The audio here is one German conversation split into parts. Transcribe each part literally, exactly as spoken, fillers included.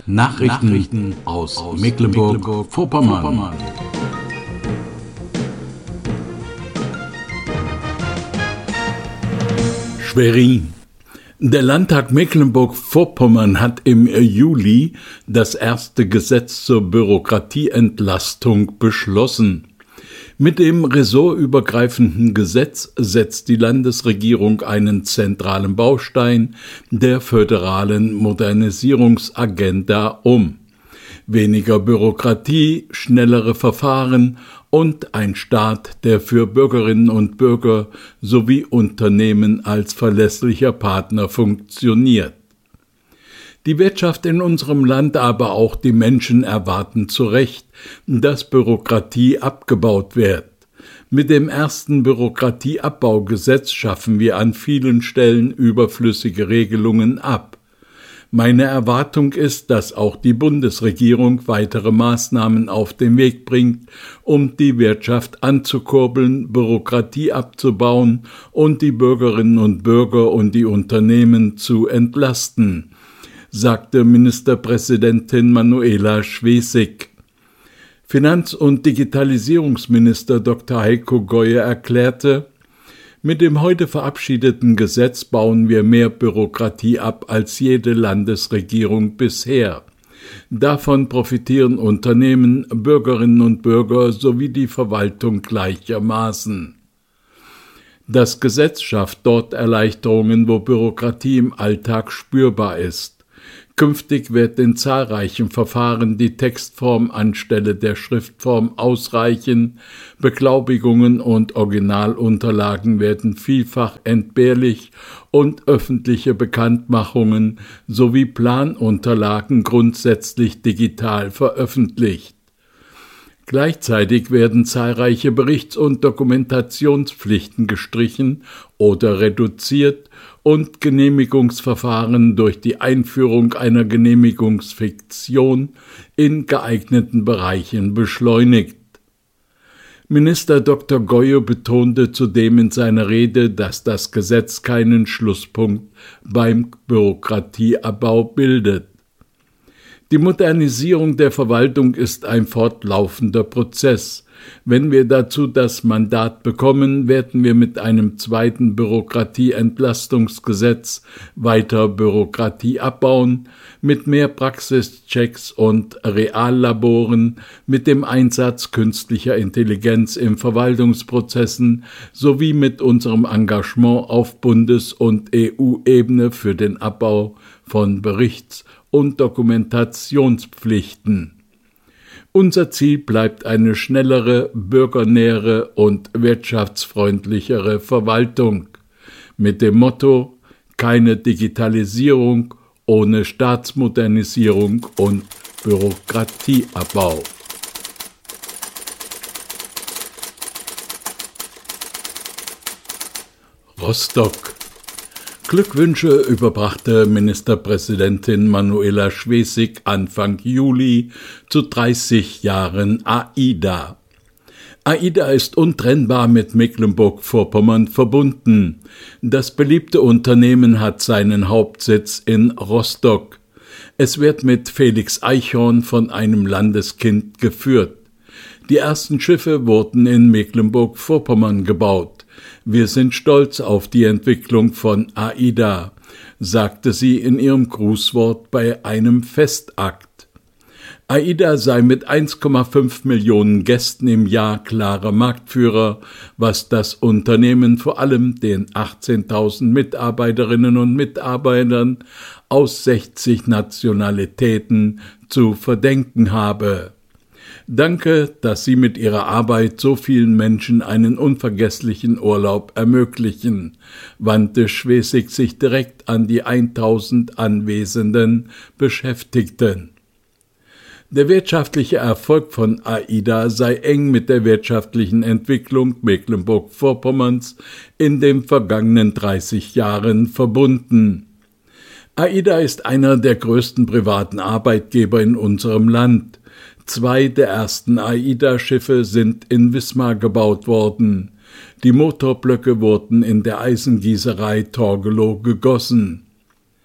Nachrichten, Nachrichten aus, aus Mecklenburg-Vorpommern. Mecklenburg Schwerin. Der Landtag Mecklenburg-Vorpommern hat im Juli das erste Gesetz zur Bürokratieentlastung beschlossen. Mit dem ressortübergreifenden Gesetz setzt die Landesregierung einen zentralen Baustein der föderalen Modernisierungsagenda um. Weniger Bürokratie, schnellere Verfahren und ein Staat, der für Bürgerinnen und Bürger sowie Unternehmen als verlässlicher Partner funktioniert. Die Wirtschaft in unserem Land, aber auch die Menschen erwarten zu Recht, dass Bürokratie abgebaut wird. Mit dem ersten Bürokratieabbaugesetz schaffen wir an vielen Stellen überflüssige Regelungen ab. Meine Erwartung ist, dass auch die Bundesregierung weitere Maßnahmen auf den Weg bringt, um die Wirtschaft anzukurbeln, Bürokratie abzubauen und die Bürgerinnen und Bürger und die Unternehmen zu entlasten, sagte Ministerpräsidentin Manuela Schwesig. Finanz- und Digitalisierungsminister Doktor Heiko Goye erklärte: Mit dem heute verabschiedeten Gesetz bauen wir mehr Bürokratie ab als jede Landesregierung bisher. Davon profitieren Unternehmen, Bürgerinnen und Bürger sowie die Verwaltung gleichermaßen. Das Gesetz schafft dort Erleichterungen, wo Bürokratie im Alltag spürbar ist. Künftig wird in zahlreichen Verfahren die Textform anstelle der Schriftform ausreichen. Beglaubigungen und Originalunterlagen werden vielfach entbehrlich und öffentliche Bekanntmachungen sowie Planunterlagen grundsätzlich digital veröffentlicht. Gleichzeitig werden zahlreiche Berichts- und Dokumentationspflichten gestrichen oder reduziert und Genehmigungsverfahren durch die Einführung einer Genehmigungsfiktion in geeigneten Bereichen beschleunigt. Minister Doktor Goye betonte zudem in seiner Rede, dass das Gesetz keinen Schlusspunkt beim Bürokratieabbau bildet. Die Modernisierung der Verwaltung ist ein fortlaufender Prozess. Wenn wir dazu das Mandat bekommen, werden wir mit einem zweiten Bürokratieentlastungsgesetz weiter Bürokratie abbauen, mit mehr Praxischecks und Reallaboren, mit dem Einsatz künstlicher Intelligenz in Verwaltungsprozessen sowie mit unserem Engagement auf Bundes- und E U-Ebene für den Abbau von Berichts- und Dokumentationspflichten. Unser Ziel bleibt eine schnellere, bürgernähere und wirtschaftsfreundlichere Verwaltung mit dem Motto: keine Digitalisierung ohne Staatsmodernisierung und Bürokratieabbau. Rostock. Glückwünsche überbrachte Ministerpräsidentin Manuela Schwesig Anfang Juli zu dreißig Jahren AIDA. AIDA ist untrennbar mit Mecklenburg-Vorpommern verbunden. Das beliebte Unternehmen hat seinen Hauptsitz in Rostock. Es wird mit Felix Eichhorn von einem Landeskind geführt. Die ersten Schiffe wurden in Mecklenburg-Vorpommern gebaut. Wir sind stolz auf die Entwicklung von AIDA, sagte sie in ihrem Grußwort bei einem Festakt. AIDA sei mit eins Komma fünf Millionen Gästen im Jahr klarer Marktführer, was das Unternehmen vor allem den achtzehntausend Mitarbeiterinnen und Mitarbeitern aus sechzig Nationalitäten zu verdenken habe. Danke, dass Sie mit Ihrer Arbeit so vielen Menschen einen unvergesslichen Urlaub ermöglichen, wandte Schwesig sich direkt an die tausend anwesenden Beschäftigten. Der wirtschaftliche Erfolg von AIDA sei eng mit der wirtschaftlichen Entwicklung Mecklenburg-Vorpommerns in den vergangenen dreißig Jahren verbunden. AIDA ist einer der größten privaten Arbeitgeber in unserem Land. Zwei der ersten AIDA-Schiffe sind in Wismar gebaut worden. Die Motorblöcke wurden in der Eisengießerei Torgelow gegossen.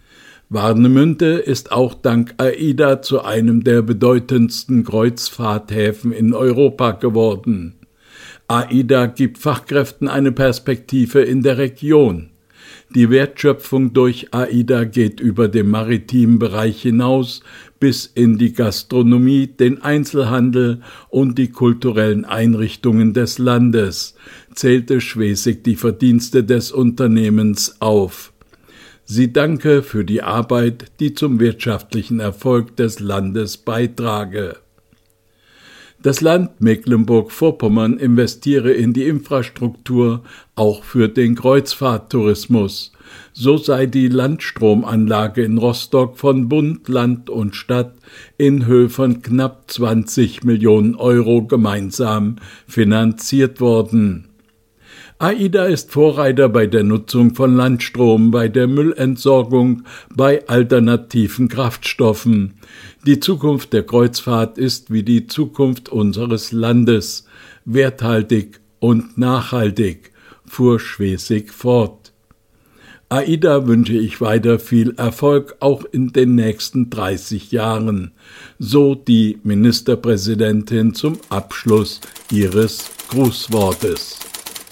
Warnemünde ist auch dank AIDA zu einem der bedeutendsten Kreuzfahrthäfen in Europa geworden. AIDA gibt Fachkräften eine Perspektive in der Region. Die Wertschöpfung durch AIDA geht über den maritimen Bereich hinaus bis in die Gastronomie, den Einzelhandel und die kulturellen Einrichtungen des Landes, zählte Schwesig die Verdienste des Unternehmens auf. Sie danke für die Arbeit, die zum wirtschaftlichen Erfolg des Landes beitrage. Das Land Mecklenburg-Vorpommern investiere in die Infrastruktur, auch für den Kreuzfahrttourismus. So sei die Landstromanlage in Rostock von Bund, Land und Stadt in Höhe von knapp zwanzig Millionen Euro gemeinsam finanziert worden. AIDA ist Vorreiter bei der Nutzung von Landstrom, bei der Müllentsorgung, bei alternativen Kraftstoffen. Die Zukunft der Kreuzfahrt ist wie die Zukunft unseres Landes, werthaltig und nachhaltig, fuhr Schwesig fort. AIDA wünsche ich weiter viel Erfolg auch in den nächsten dreißig Jahren, so die Ministerpräsidentin zum Abschluss ihres Grußwortes.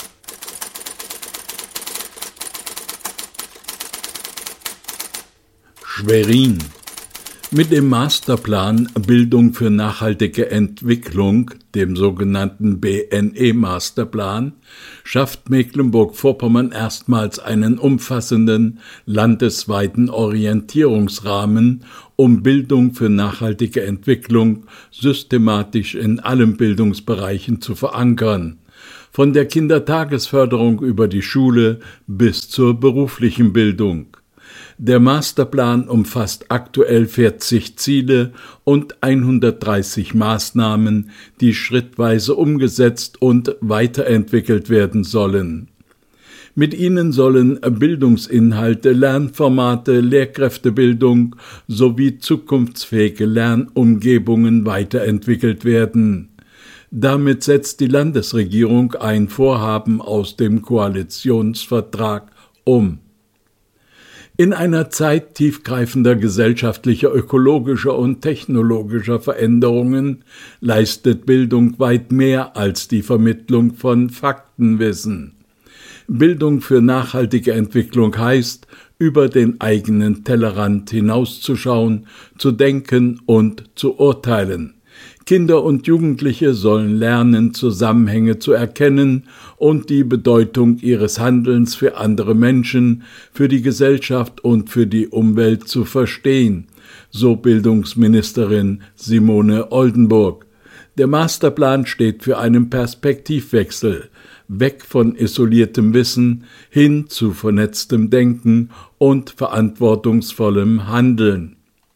Schwerin. Mit dem Masterplan Bildung für nachhaltige Entwicklung, dem sogenannten B N E-Masterplan, schafft Mecklenburg-Vorpommern erstmals einen umfassenden landesweiten Orientierungsrahmen, um Bildung für nachhaltige Entwicklung systematisch in allen Bildungsbereichen zu verankern. Von der Kindertagesförderung über die Schule bis zur beruflichen Bildung. Der Masterplan umfasst aktuell vierzig Ziele und hundertdreißig Maßnahmen, die schrittweise umgesetzt und weiterentwickelt werden sollen. Mit ihnen sollen Bildungsinhalte, Lernformate, Lehrkräftebildung sowie zukunftsfähige Lernumgebungen weiterentwickelt werden. Damit setzt die Landesregierung ein Vorhaben aus dem Koalitionsvertrag um. In einer Zeit tiefgreifender gesellschaftlicher, ökologischer und technologischer Veränderungen leistet Bildung weit mehr als die Vermittlung von Faktenwissen. Bildung für nachhaltige Entwicklung heißt, über den eigenen Tellerrand hinauszuschauen, zu denken und zu urteilen. Kinder und Jugendliche sollen lernen, Zusammenhänge zu erkennen und die Bedeutung ihres Handelns für andere Menschen, für die Gesellschaft und für die Umwelt zu verstehen, so Bildungsministerin Simone Oldenburg. Der Masterplan steht für einen Perspektivwechsel, weg von isoliertem Wissen hin zu vernetztem Denken und verantwortungsvollem Handeln.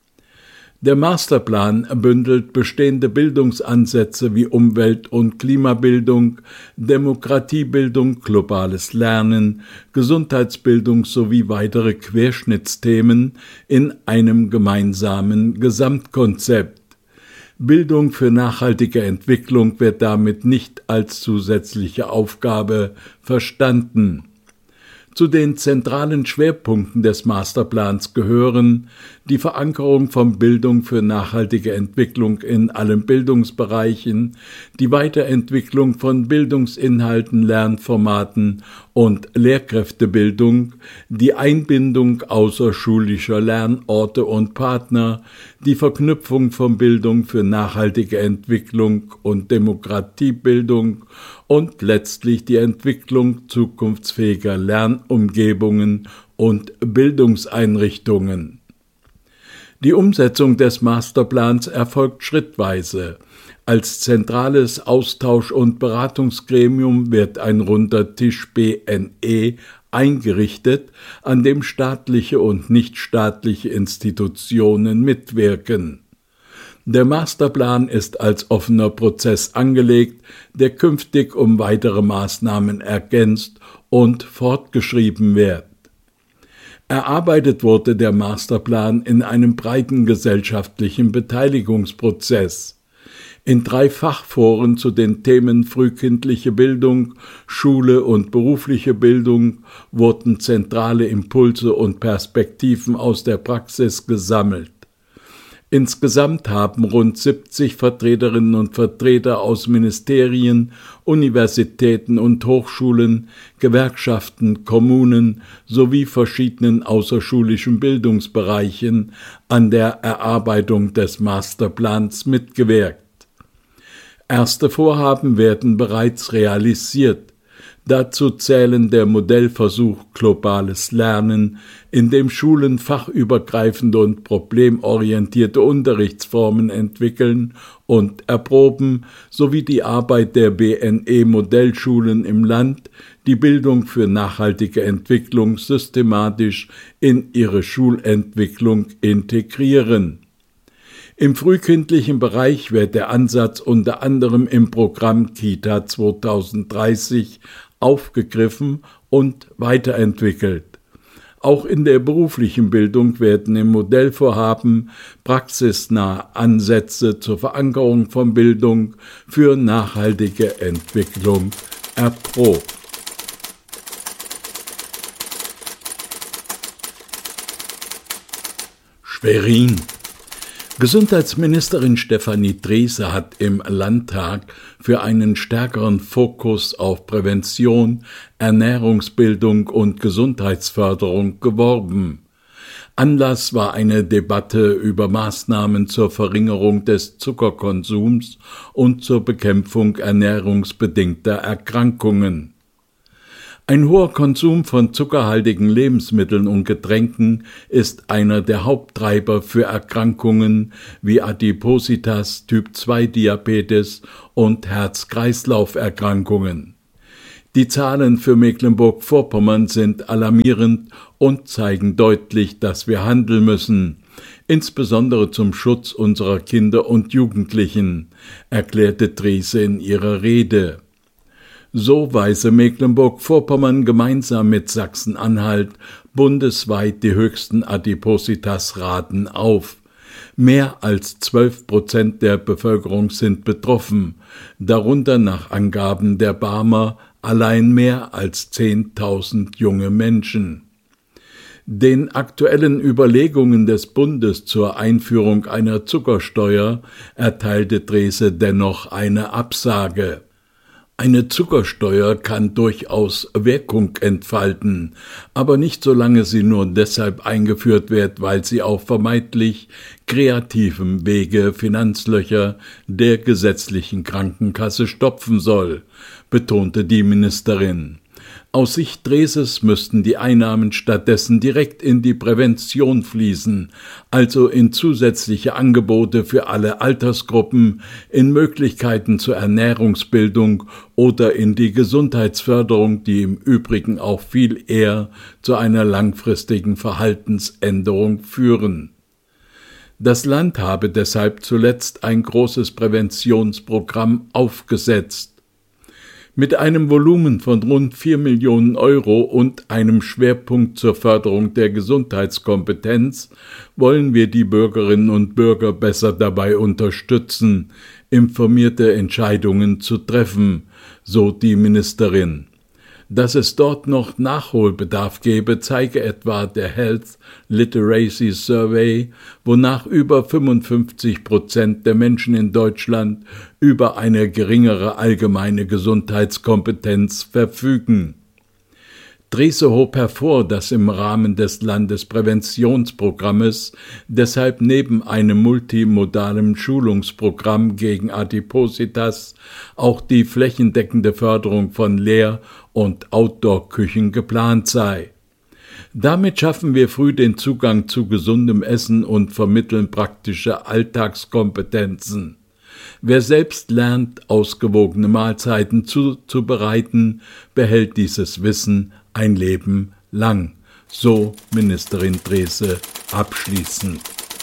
Der Masterplan bündelt bestehende Bildungsansätze wie Umwelt- und Klimabildung, Demokratiebildung, globales Lernen, Gesundheitsbildung sowie weitere Querschnittsthemen in einem gemeinsamen Gesamtkonzept. Bildung für nachhaltige Entwicklung wird damit nicht als zusätzliche Aufgabe verstanden. Zu den zentralen Schwerpunkten des Masterplans gehören die Verankerung von Bildung für nachhaltige Entwicklung in allen Bildungsbereichen, die Weiterentwicklung von Bildungsinhalten, Lernformaten und Lehrkräftebildung, die Einbindung außerschulischer Lernorte und Partner, die Verknüpfung von Bildung für nachhaltige Entwicklung und Demokratiebildung und letztlich die Entwicklung zukunftsfähiger Lernumgebungen und Bildungseinrichtungen. Die Umsetzung des Masterplans erfolgt schrittweise. Als zentrales Austausch- und Beratungsgremium wird ein runder Tisch B N E eingerichtet, an dem staatliche und nichtstaatliche Institutionen mitwirken. Der Masterplan ist als offener Prozess angelegt, der künftig um weitere Maßnahmen ergänzt und fortgeschrieben wird. Erarbeitet wurde der Masterplan in einem breiten gesellschaftlichen Beteiligungsprozess. In drei Fachforen zu den Themen frühkindliche Bildung, Schule und berufliche Bildung wurden zentrale Impulse und Perspektiven aus der Praxis gesammelt. Insgesamt haben rund siebzig Vertreterinnen und Vertreter aus Ministerien, Universitäten und Hochschulen, Gewerkschaften, Kommunen sowie verschiedenen außerschulischen Bildungsbereichen an der Erarbeitung des Masterplans mitgewirkt. Erste Vorhaben werden bereits realisiert. Dazu zählen der Modellversuch Globales Lernen, in dem Schulen fachübergreifende und problemorientierte Unterrichtsformen entwickeln und erproben, sowie die Arbeit der B N E-Modellschulen im Land, die Bildung für nachhaltige Entwicklung systematisch in ihre Schulentwicklung integrieren. Im frühkindlichen Bereich wird der Ansatz unter anderem im Programm Kita zwanzig dreißig aufgegriffen und weiterentwickelt. Auch in der beruflichen Bildung werden im Modellvorhaben praxisnahe Ansätze zur Verankerung von Bildung für nachhaltige Entwicklung erprobt. Schwerin. Gesundheitsministerin Stefanie Drese hat im Landtag für einen stärkeren Fokus auf Prävention, Ernährungsbildung und Gesundheitsförderung geworben. Anlass war eine Debatte über Maßnahmen zur Verringerung des Zuckerkonsums und zur Bekämpfung ernährungsbedingter Erkrankungen. Ein hoher Konsum von zuckerhaltigen Lebensmitteln und Getränken ist einer der Haupttreiber für Erkrankungen wie Adipositas, Typ zwei Diabetes und Herz-Kreislauf-Erkrankungen. Die Zahlen für Mecklenburg-Vorpommern sind alarmierend und zeigen deutlich, dass wir handeln müssen, insbesondere zum Schutz unserer Kinder und Jugendlichen, erklärte Drese in ihrer Rede. So weise Mecklenburg-Vorpommern gemeinsam mit Sachsen-Anhalt bundesweit die höchsten Adipositas-Raten auf. Mehr als zwölf Prozent der Bevölkerung sind betroffen, darunter nach Angaben der Barmer allein mehr als zehntausend junge Menschen. Den aktuellen Überlegungen des Bundes zur Einführung einer Zuckersteuer erteilte Drese dennoch eine Absage. Eine Zuckersteuer kann durchaus Wirkung entfalten, aber nicht solange sie nur deshalb eingeführt wird, weil sie auf vermeintlich kreativem Wege Finanzlöcher der gesetzlichen Krankenkasse stopfen soll, betonte die Ministerin. Aus Sicht Dreses müssten die Einnahmen stattdessen direkt in die Prävention fließen, also in zusätzliche Angebote für alle Altersgruppen, in Möglichkeiten zur Ernährungsbildung oder in die Gesundheitsförderung, die im Übrigen auch viel eher zu einer langfristigen Verhaltensänderung führen. Das Land habe deshalb zuletzt ein großes Präventionsprogramm aufgesetzt. Mit einem Volumen von rund vier Millionen Euro und einem Schwerpunkt zur Förderung der Gesundheitskompetenz wollen wir die Bürgerinnen und Bürger besser dabei unterstützen, informierte Entscheidungen zu treffen, so die Ministerin. Dass es dort noch Nachholbedarf gebe, zeige etwa der Health Literacy Survey, wonach über fünfundfünfzig Prozent der Menschen in Deutschland über eine geringere allgemeine Gesundheitskompetenz verfügen. Drese hob hervor, dass im Rahmen des Landespräventionsprogrammes deshalb neben einem multimodalen Schulungsprogramm gegen Adipositas auch die flächendeckende Förderung von Lehr- und Outdoor-Küchen geplant sei. Damit schaffen wir früh den Zugang zu gesundem Essen und vermitteln praktische Alltagskompetenzen. Wer selbst lernt, ausgewogene Mahlzeiten zuzubereiten, behält dieses Wissen ein Leben lang, so Ministerin Drese abschließend.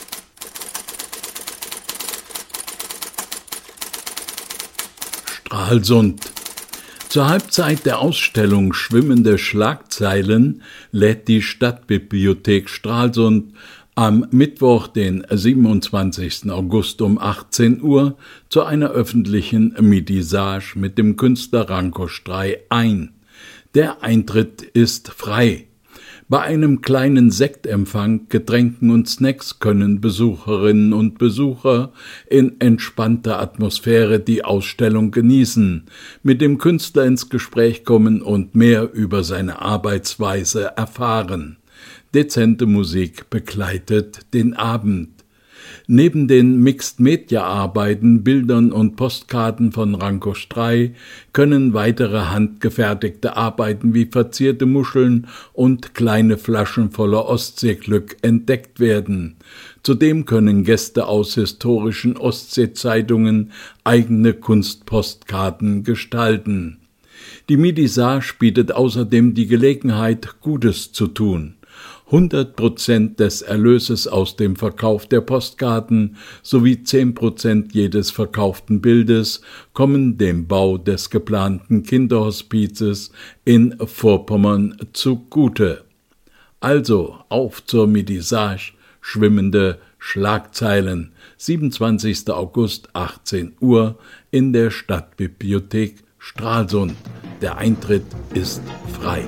Stralsund. Zur Halbzeit der Ausstellung Schwimmende Schlagzeilen lädt die Stadtbibliothek Stralsund am Mittwoch, den siebenundzwanzigsten August um achtzehn Uhr zu einer öffentlichen Midisage mit dem Künstler Ranko Stray ein. Der Eintritt ist frei. Bei einem kleinen Sektempfang, Getränken und Snacks können Besucherinnen und Besucher in entspannter Atmosphäre die Ausstellung genießen, mit dem Künstler ins Gespräch kommen und mehr über seine Arbeitsweise erfahren. Dezente Musik begleitet den Abend. Neben den Mixed-Media-Arbeiten, Bildern und Postkarten von Ranko Stray können weitere handgefertigte Arbeiten wie verzierte Muscheln und kleine Flaschen voller Ostseeglück entdeckt werden. Zudem können Gäste aus historischen Ostseezeitungen eigene Kunstpostkarten gestalten. Die Midisage bietet außerdem die Gelegenheit, Gutes zu tun. hundert Prozent des Erlöses aus dem Verkauf der Postkarten sowie zehn Prozent jedes verkauften Bildes kommen dem Bau des geplanten Kinderhospizes in Vorpommern zugute. Also auf zur Midisage, schwimmende Schlagzeilen, siebenundzwanzigsten August, achtzehn Uhr in der Stadtbibliothek Stralsund. Der Eintritt ist frei.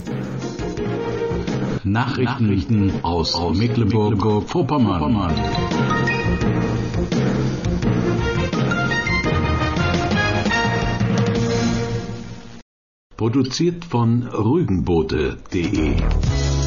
Nachrichten aus Mecklenburg-Vorpommern. Produziert von Rügenboote punkt de